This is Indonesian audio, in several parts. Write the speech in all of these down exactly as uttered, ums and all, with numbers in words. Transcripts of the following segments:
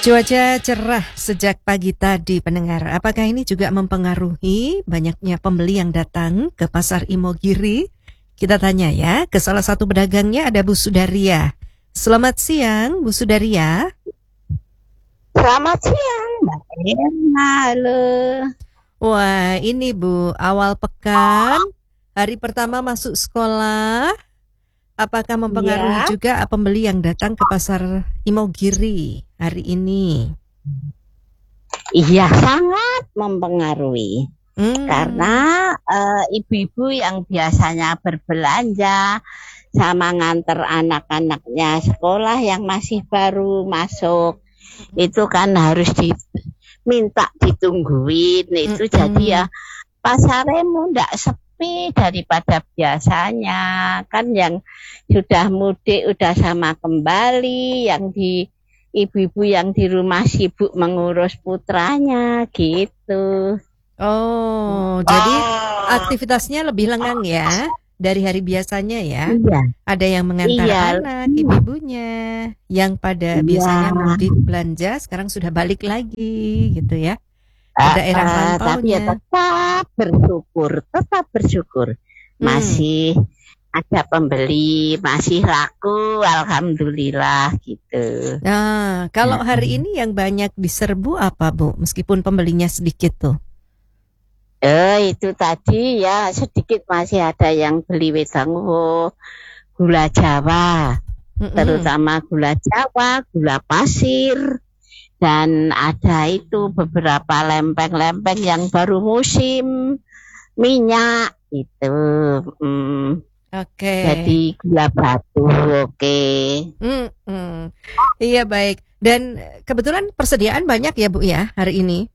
Cuaca cerah sejak pagi tadi pendengar. Apakah ini juga mempengaruhi banyaknya pembeli yang datang ke Pasar Imogiri? Kita tanya ya ke salah satu pedagangnya, ada Bu Sudaria. Selamat siang Bu Sudaria. Selamat siang Mbak Erna, halo. Wah ini Bu, awal pekan, hari pertama masuk sekolah. Apakah mempengaruhi Ya, juga pembeli yang datang ke Pasar Imogiri hari ini? iya sangat mempengaruhi. Hmm. Karena uh, ibu-ibu yang biasanya berbelanja sama nganter anak-anaknya sekolah yang masih baru masuk, itu kan harus diminta ditungguin. Itu Mm-mm. jadi ya pasarmu ndak sepi daripada biasanya. Kan yang sudah mudik udah sama kembali, yang di ibu-ibu yang di rumah sibuk mengurus putranya gitu. Oh, jadi aktivitasnya lebih lengang ya dari hari biasanya ya. Iya, Ada yang mengantar iya, anak, ibu-ibunya, yang pada biasanya iya. mudik belanja sekarang sudah balik lagi gitu ya ke Eh, daerah eh, tapi ya rantaunya. tetap bersyukur, tetap bersyukur. Hmm. Masih ada pembeli, masih laku, alhamdulillah gitu. Nah, kalau Nah, hari ini yang banyak diserbu apa Bu? Meskipun pembelinya sedikit tuh. eh itu tadi ya sedikit masih ada yang beli wedang wo, gula Jawa, Mm-mm. terutama gula Jawa, gula pasir, dan ada itu beberapa lempeng-lempeng yang baru musim minyak itu. Hmm, Oke. jadi gula batu, oke. Mm-mm. Iya baik. Dan kebetulan persediaan banyak ya Bu ya hari ini.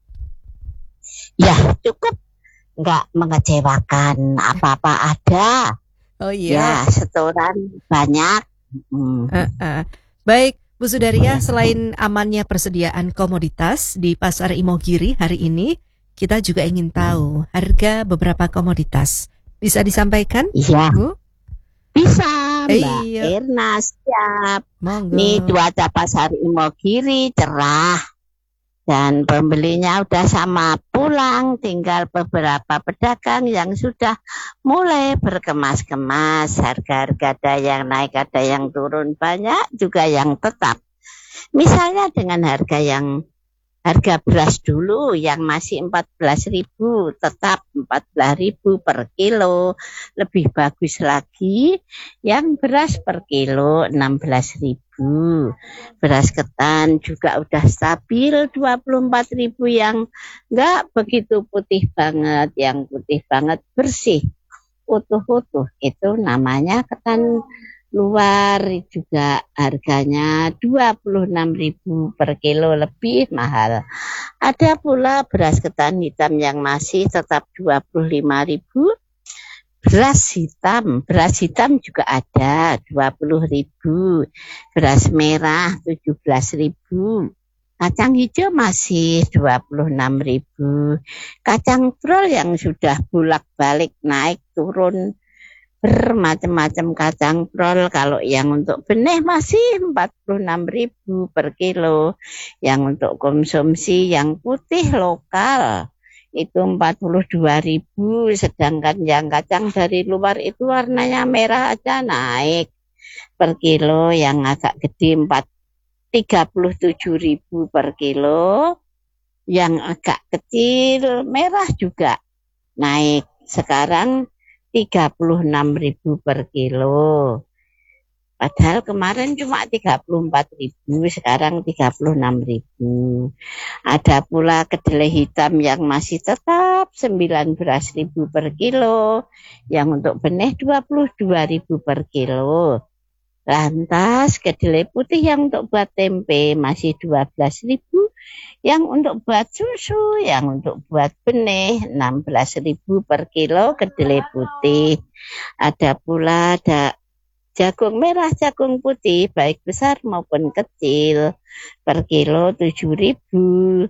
Ya cukup, nggak mengecewakan, apa-apa ada. Oh Ya iya. setoran banyak. Hmm. Uh-uh. Baik, Bu Sudaria, selain amannya persediaan komoditas di Pasar Imogiri hari ini, kita juga ingin tahu harga beberapa komoditas. Bisa disampaikan, Iya, Bu? bisa Mbak Iya, Erna, siap. monggo. Nih cuaca Pasar Imogiri cerah dan pembelinya udah sama pulang, tinggal beberapa pedagang yang sudah mulai berkemas-kemas. Harga-harga ada yang naik, ada yang turun, banyak juga yang tetap. Misalnya dengan harga yang harga beras dulu yang masih empat belas ribu, tetap empat belas ribu per kilo. Lebih bagus lagi yang beras per kilo enam belas ribu. Beras ketan juga udah stabil dua puluh empat ribu, yang enggak begitu putih banget, yang putih banget bersih, utuh-utuh. Itu namanya ketan luar, juga harganya dua puluh enam ribu per kilo, lebih mahal. Ada pula beras ketan hitam yang masih tetap dua puluh lima ribu. Beras hitam, beras hitam juga ada dua puluh ribu. Beras merah tujuh belas ribu. Kacang hijau masih dua puluh enam ribu. Kacang brol yang sudah bolak-balik naik turun bermacam-macam kacang brol. Kalau yang untuk benih masih empat puluh enam ribu per kilo. Yang untuk konsumsi yang putih lokal itu empat puluh dua ribu. Sedangkan yang kacang dari luar itu warnanya merah aja naik per kilo. Yang agak gede tiga puluh tujuh ribu per kilo. Yang agak kecil merah juga naik. Sekarang tiga puluh enam ribu per kilo. Padahal kemarin cuma tiga puluh empat ribu, sekarang tiga puluh enam ribu. Ada pula kedelai hitam yang masih tetap sembilan belas ribu per kilo. Yang untuk benih dua puluh dua ribu per kilo. Lantas kedelai putih yang untuk buat tempe masih dua belas ribu. Yang untuk buat susu, yang untuk buat benih enam belas ribu per kilo kedelai putih. Ada pula ada jagung merah, jagung putih baik besar maupun kecil per kilo tujuh ribu.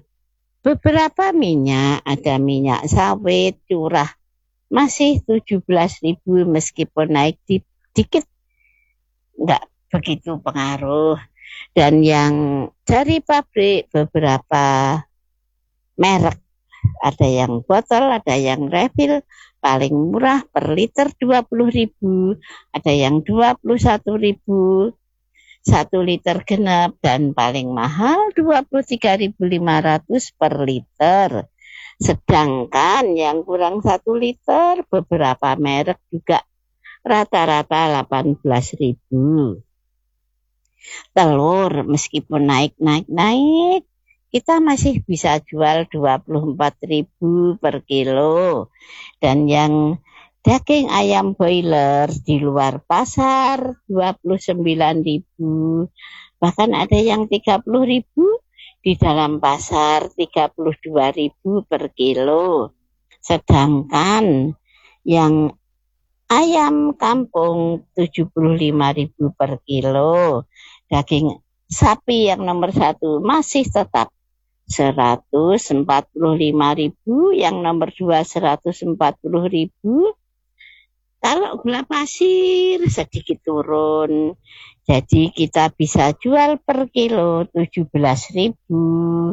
Beberapa minyak, ada minyak sawit curah masih tujuh belas ribu, meskipun naik dikit enggak begitu pengaruh. Dan yang dari pabrik beberapa merek, ada yang botol, ada yang refill, paling murah per liter dua puluh ribu, ada yang dua puluh satu ribu, satu liter genap, dan paling mahal dua puluh tiga ribu lima ratus per liter. Sedangkan yang kurang satu liter, beberapa merek juga rata-rata delapan belas ribu. Telur meskipun naik-naik-naik, kita masih bisa jual dua puluh empat ribu per kilo. Dan yang daging ayam broiler di luar pasar dua puluh sembilan ribu. Bahkan ada yang tiga puluh ribu, di dalam pasar tiga puluh dua ribu per kilo. Sedangkan yang ayam kampung tujuh puluh lima ribu per kilo. Daging sapi yang nomor satu masih tetap seratus empat puluh lima ribu, yang nomor dua seratus empat puluh ribu. Kalau gula pasir sedikit turun, jadi kita bisa jual per kilo tujuh belas ribu.